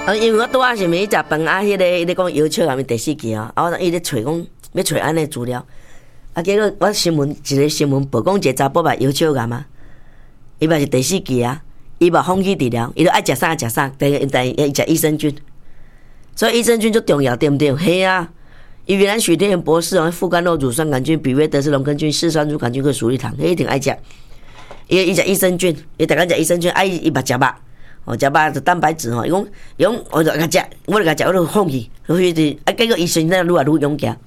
因为我拄仔是咪去食饭啊，迄个讲摇笑下面第4期啊，我伊咧找讲要找安尼资料，啊结果我一个新闻报讲一个查甫嘛摇笑癌嘛，伊嘛是第4期啊，伊嘛放弃治疗，伊就爱食啥，但伊食益生菌，所以益生菌就重要，对不对？嘿啊，伊原来许天元博士副甘露乳酸杆菌、比约德氏龙根菌、四酸乳杆菌跟鼠力糖，伊一定爱食，伊食益生菌，伊逐个食益生菌，伊嘛食肉。食肉就蛋白质伊讲我就甲食，我就放弃，结果医生愈来愈勇敢。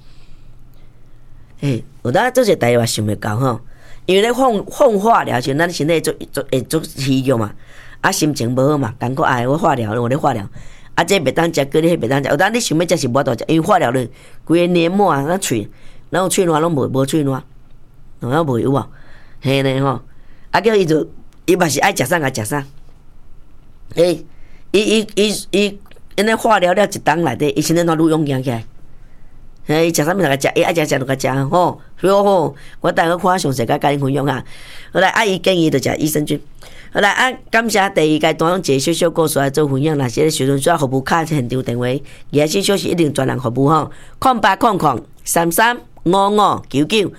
有当这些大家想袂到因为咧放化疗时，咱身体会做虚弱嘛，心情无好嘛，感觉我化疗，这袂当食，嗰啲袂当食。有当你想要食是无度食，因为化疗咧，规个黏膜咱喙，然后喙烂拢无喙烂，然后无有啊，嘿呢叫伊嘛是爱食啥食啥。因咧化疗了一冬内底，伊身体愈勇健起来。伊食啥物就甲食，伊爱食就甲食吼。所以我待会看详细甲恁分享啊。后来伊建议就食益生菌。后来感谢第2阶段一个小小故事来做分享啦。是咧时阵需要服务卡现场电话，24小时一定专人服务0800335599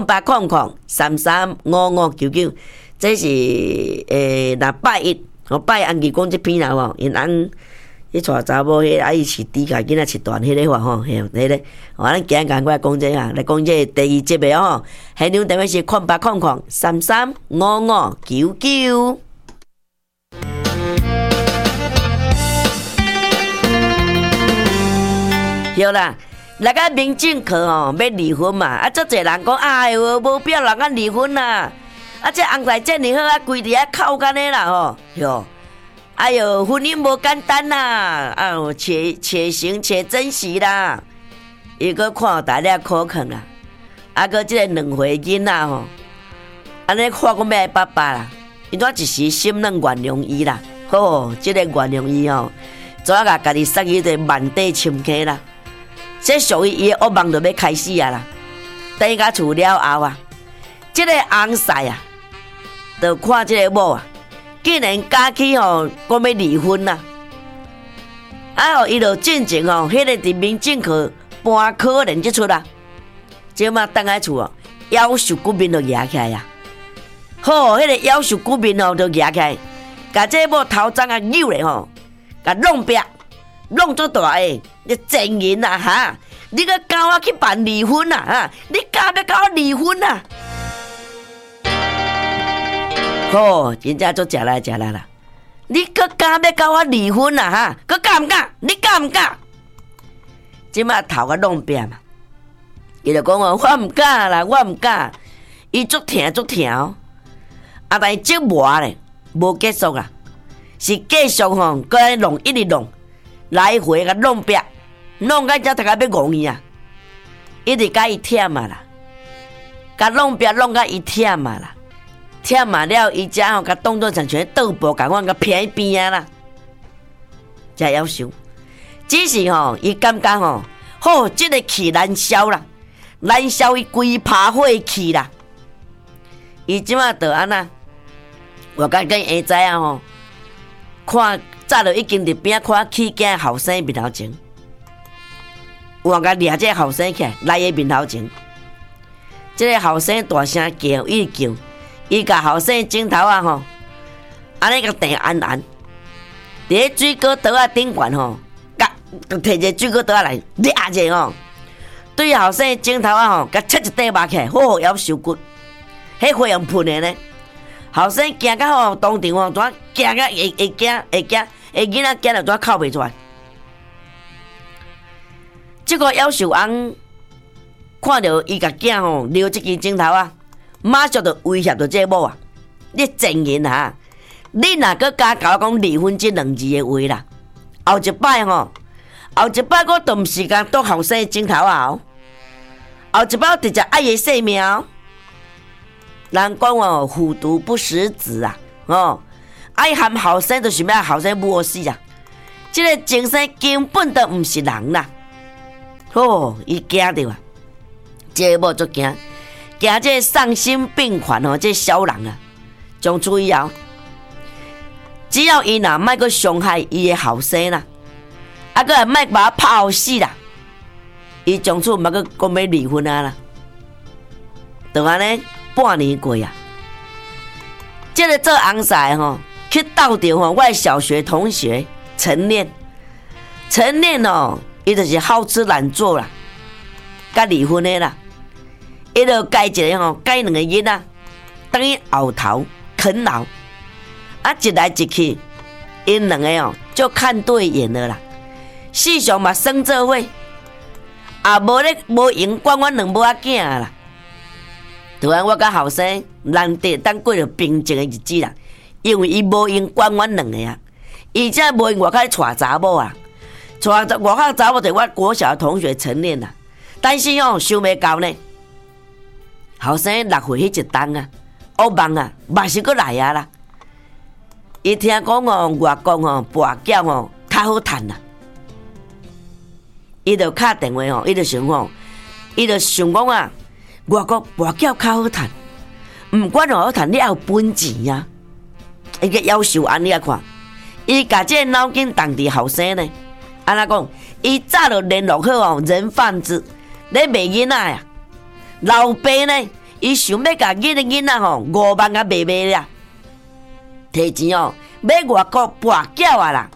0800335599。这是若拜一。我拜安记讲这篇啦因翁迄带查某迄伊饲猪甲囡仔饲大迄个话迄个，咱今日过来讲这来讲这第2节目现场电话是0800335599。对啦，那个民政课要离婚嘛，足侪人讲哎哟，无必要人离婚啦。这红菜这么好规伫靠干的啦哟！哎哟，婚姻无简单啦，且行且珍惜啦。伊个看大家可肯啦，个这个2岁囡仔安尼看讲要爸爸啦，伊怎一时心软原谅伊啦？这个原谅伊怎啊家己送伊一个满地深坑啦？这属于伊的噩梦就要开始啊啦！等甲厝了后这个红婿就看这个某竟然假起讲要离婚啦！伊就进前迄个伫民政课搬可能即出啦，即马等来厝夭寿骨面就压起来呀！迄个夭寿骨面就压起来，甲这某头鬃扭咧甲弄壁弄足大个，你贱人啊你个教我去办离婚啊你敢要甲我离婚啊？真正做食来啦！你搁敢要甲我离婚啊搁敢毋敢？你敢毋敢？即马头壳弄扁嘛，伊就讲我毋敢啦，我毋敢。伊足疼，但即磨咧无结束啦，是继续搁来弄，一直弄，来回甲弄扁，弄到只头壳要戆伊啊！一直甲伊忝啊啦，甲弄扁弄甲伊忝啊啦。忝嘛了，伊只甲当作像像倒步共阮甲偏边啊啦，才夭寿。只是伊感觉这个气难消啦，难消伊规拍火气啦。伊即马就安那，我甲跟下仔看早就已经伫边看起囝后生面头前，我甲掠这个后生起来伊面头前，这个后生大声叫，伊叫。伊甲后生镜头安尼甲定安，伫水果刀顶悬甲摕一个水果刀来掠者对后生镜头甲切一块肉起来，夭寿骨，迄火用喷的呢。后生惊到当场怎惊到会惊，囡仔惊到怎哭袂出来。这个夭寿翁看到伊甲囝留这支镜头马上就威胁到这某你贱人你若搁加甲我讲离婚这2字的话啦，后一摆我都毋是讲倒后生镜头后一摆我直接爱伊性命人讲虎毒不食子爱含后生就是要后生无死这个精神根本都毋是人啦。伊惊着这某足惊。惊这丧心病狂这小人从此以后，只要伊若莫阁伤害伊的后生啦， 啊，个莫把他拍好死啦！伊从此毋捌去讲要离婚啊啦，就安尼半年过啊。这个做翁婿吼，去斗着吼，我的小学同学陈念，陈念哦，伊就是好吃懒做啦，甲离婚的啦。伊就介一个吼，介两个囡仔，等于后头啃老，啊，一来一去，因两个哦就看对眼了啦。世上嘛生做伙，也无闲管阮两母仔囝啦。突然我甲后生难得当过着平静的日子啦，因为伊无闲管阮两个啊，而且无闲外口娶查某啊，娶外口查某就我国小的同学陈念啦。但是哦，想袂到呢，后生6岁迄一冬啊，噩梦啊，嘛是搁来啊啦。伊听讲哦，外公哦，跋筊哦，较好趁啦。伊就敲电话吼，伊就想讲啊，外国跋筊较好趁，毋管好趁，你也有本钱啊。伊个要求安尼啊看，伊甲这个脑筋动伫后生呢，安怎讲？伊早就联络好哦，人贩子咧卖囡仔呀。老爸呢，伊想要甲囡仔吼5万啊卖啦，摕钱哦买外国跋筊啊啦。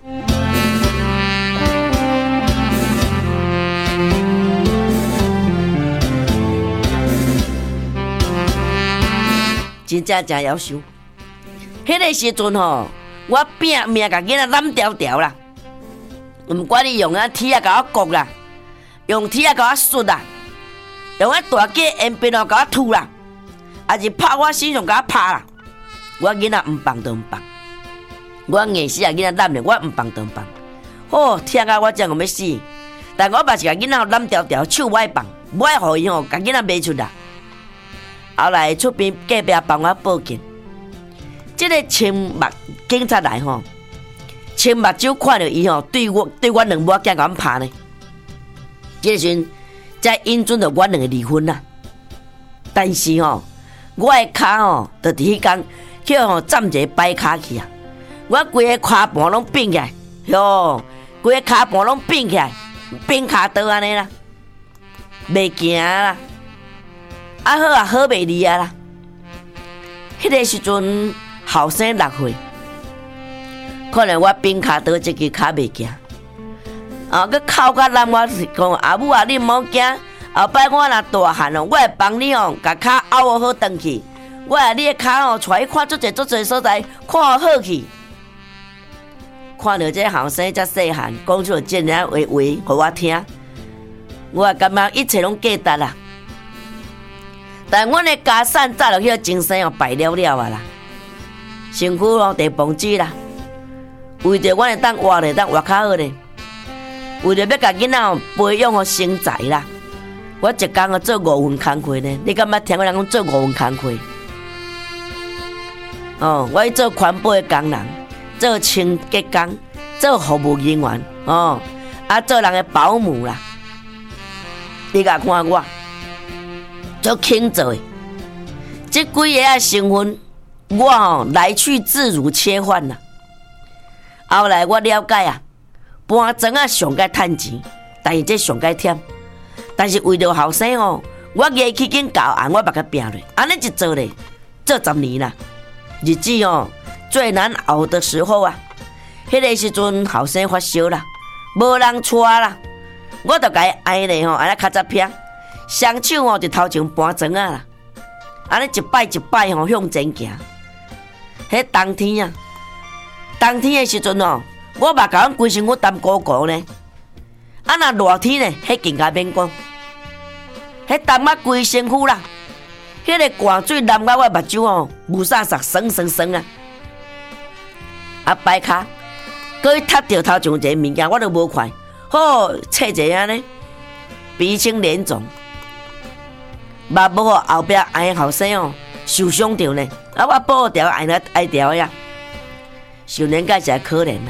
真正真夭寿。迄个时阵吼，我拼命甲囡仔揽条条啦，毋管你用啊铁啊甲我割啦，用铁啊甲我削啦，用啊大架烟鞭哦甲我吐啦，还是拍我身上甲我拍啦。我囡仔毋放就毋放，我硬死啊囡仔揽咧，我毋放就毋放。好，疼啊我真个要死，但我嘛是甲囡仔揽条条，手歹放，唔爱互伊吼甲囡仔卖出啦。后来出边隔壁帮我报警，这个青目警察来吼，青目睭看到伊吼，对我两母仔囝甲阮拍呢。这个时阵才引准着阮两个离婚啦。但是吼，我的骹吼，就伫迄天叫吼站一个摆骹去啊，我规个骹盘拢变起来，哟，规个骹盘拢变起来，变骹倒安尼啦，袂行啦。啊好啊，好袂离啊啦！迄个时阵后生6岁，可能我边骹倒这支骹袂行，佮哭甲揽我讲阿母啊，你毋好惊，后摆我若大汉哦，我会帮你哦，甲骹拗好转去，我啊你的骹哦，带去看足侪所在，看好去。看到这后生遮细汉，讲出这样话，互我听，我感觉一切拢价值啦。但阮的家产早就去精神哦败了啊啦，身躯哦地崩子啦，为着阮会当活咧，当活较好咧，为着要甲囡仔哦培养哦成才啦，我一工哦做5份工课呢。你敢捌听过人讲做5份工课？哦，我去做环保的工人，做清洁工，做服务人员，哦，啊做人的保姆啦。你甲看我。足轻做的，这几个啊身份，我吼来去自如切换啦。后来我了解啊，搬庄啊上该趁钱，但是这上该忝。但是为了后生哦，我硬去紧教案，我把它拼落，安尼一做咧，做10年啦。日子哦最难熬的时候啊，迄个时阵后生发烧啦，无人带啦，我就甲伊挨咧吼，安尼较早拼。双手哦，就头前搬庄啊啦，安尼一摆一摆吼向前行。迄冬天啊，冬天的时阵哦，我嘛甲阮规身躯澹鼓鼓呢。啊，若热天呢，迄更加免讲，迄澹啊规身躯啦，迄个寒水淋到我目睭哦，雾煞煞酸酸酸啊。啊，摆骹，搁去踢着头前一个物件，我都无看，好切一下呢，鼻青脸肿。嘛无互后壁挨后生哦受伤着呢，啊我保条挨条呀，少年家是可怜啦。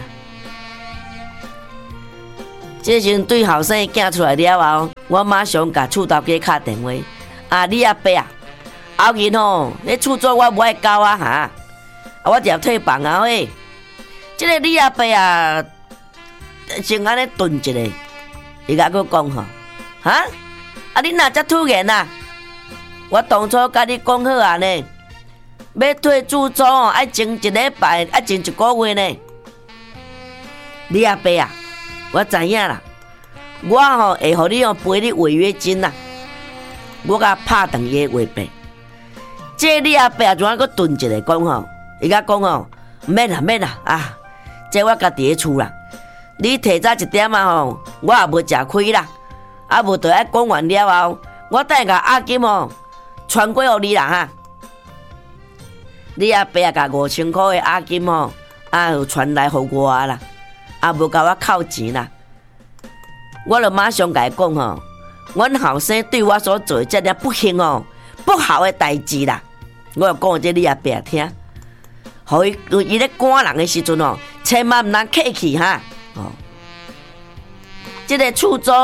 这时对后生囝出来了后，我马上甲厝头家敲电话，啊你阿伯啊，后日吼，你厝做我无爱教啊哈，啊我就退房啊喂，这个你阿伯啊， 先安尼炖一下，伊甲我讲吼，哈，啊你哪遮突然啊？我当初甲你讲好啊呢，要退租租哦，爱前一礼拜，爱前一个月呢。你阿伯啊，我知影啦，我吼会互你哦赔你违约金啦，我甲拍断伊的话费。这你阿伯啊，怎啊搁炖一下讲吼？伊甲讲吼，免啦啊，这我家己的厝啦。你提早一点啊吼，我也无食亏啦，啊无就爱讲完了后，我等甲阿金吼传过互你啦哈。你阿伯啊，甲5000块的阿金吼，啊就传来互我啦，啊无甲我扣钱啦。我就马上甲伊讲吼，阮后生对我所做的这点不幸哦、不好的代志啦，我就讲这你阿伯听，互伊咧赶人的时阵哦，千万毋通客气哈。哦，这个厝租，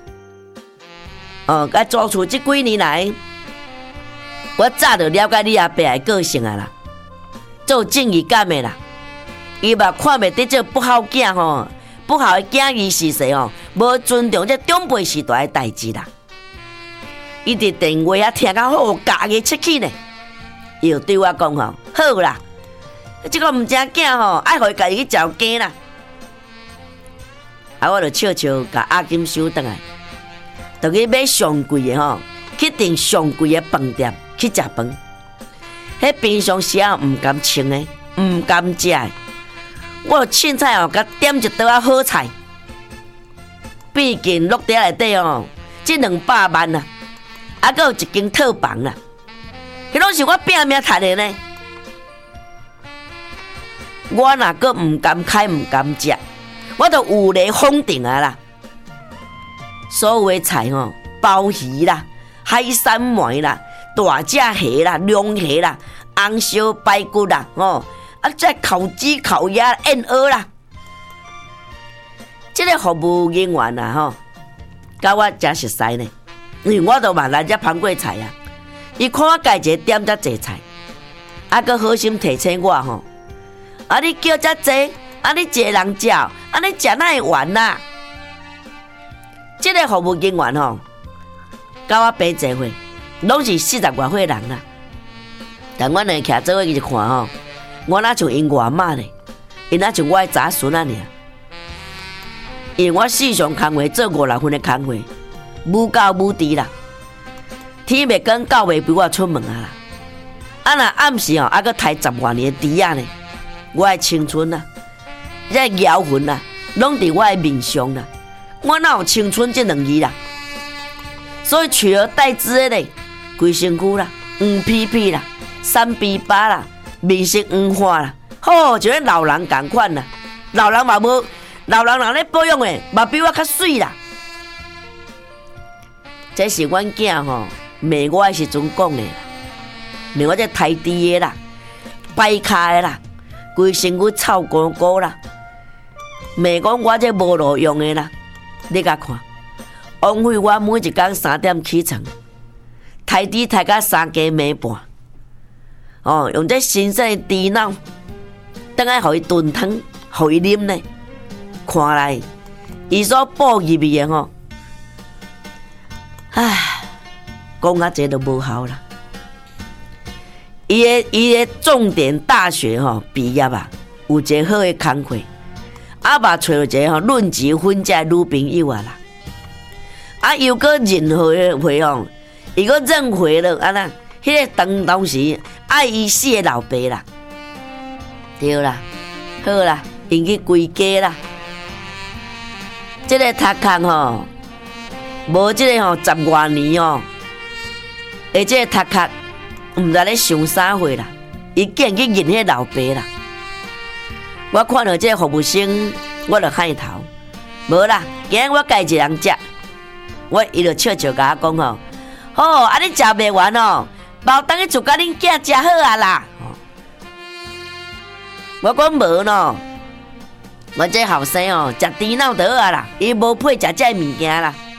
甲租厝这几年来，我早就了解你阿伯的个性啊啦，做正义感的啦，伊嘛看袂得这不好囝吼，不好的囝义事势吼，无尊重这长辈时代的代志啦。伊伫电话啊听到好，家己出去呢，伊就对我讲吼，好啦，这个毋正囝吼，爱互伊家己去照顾啦。啊，我就笑笑甲阿金收倒来，就去买上贵的吼，去订上贵的饭店去食饭。迄平常时啊毋甘穿的，毋甘食的，我凊彩哦，甲点一道啊好菜。毕竟落地内底哦，这200万啊，啊，阁有一间套房啦，迄拢是我拼命赚的呢。我若阁毋甘开，毋甘食。我就有雷封顶啊啦！所有的菜吼，鲍鱼啦、海参糜啦、大只虾啦、龙虾啦、红烧排骨啦，再烤鸡、烤鸭、燕鹅啦，这个服务人员啊吼，甲我真熟悉呢，因为我都嘛来遮捧过菜啊。伊看我家一个点遮济菜，啊，佮好心提醒我吼，啊，你叫遮济。啊！你一个人食，啊！你食哪会完啦？这个服务人员吼，甲我平济岁，拢是40外岁人啦。但我两个徛做伙一看吼，我哪像因外妈呢？因哪像我的查孙啊尔？因为我时常工课做5、6分的工课，母教母弟啦。天未光，狗未陪我出门啊啦。啊！若暗时吼，啊搁抬10多年的猪仔呢，我的青春啊！这妖魂啊，拢伫我的面上啦。我哪有青春这2字啦？所以取而代之的咧，规身躯啦，黄皮皮啦，3比8啦，面色黄化啦，好就跟老人同款啦。老人嘛无，老人人咧保养诶，嘛比我较水啦。这是阮囝吼骂我的时阵讲的啦，骂我这太低的啦，摆骹的啦，规身躯臭鼓鼓啦。骂讲我这无路用的啦，你甲看，枉费我每一天3点起床，抬猪抬到3更暝半，用这新鲜的猪脑，等下互伊炖汤，互伊啉呢。看来伊所补入去的吼，唉，讲啊这都无效啦。伊的重点大学吼毕业啊，有一个好的工课。啊嘛找一个论及婚嫁女朋友啊啦，啊又搁任回哦，伊搁认回了啊啦，迄个当时爱伊死的老爸啦，对啦，好啦，因去归家啦。这个读空吼，无这个吼10多年哦，而这个读空毋知咧想啥货啦，伊竟然去认迄老爸啦。我看到这个服务生，我就喊头，无啦，今日我家一人食，我伊就笑笑甲我讲吼，好，啊你食袂完哦，包等去煮甲恁囝食好啊啦。我讲无喏，我这后生哦，食猪脑就好啊啦，伊无配食这物件啦。